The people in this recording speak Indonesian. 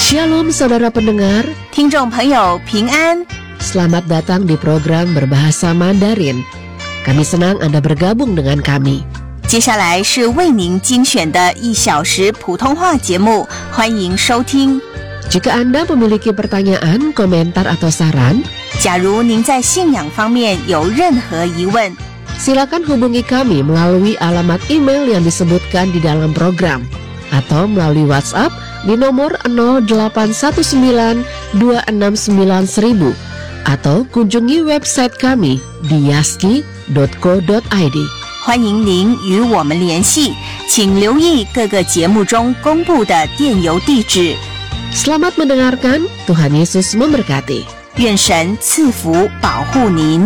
Shalom saudara pendengar, 听众朋友平安。 selamat datang di program Berbahasa Mandarin. Kami senang Anda bergabung dengan kami. 接下来是为您精选的1小时普通话节目，欢迎收听。 Jika Anda memiliki pertanyaan, komentar atau saran, 假如您在信仰方面有任何疑问， silakan hubungi kami melalui alamat email yang disebutkan di dalam program atau melalui WhatsApp di nomor 0819269000 atau kunjungi website kami di yaski.co.id. 欢迎您与我们联系，请留意各个节目中公布的电邮地址。 Selamat mendengarkan, Tuhan Yesus memberkati. 愿神赐福保护您。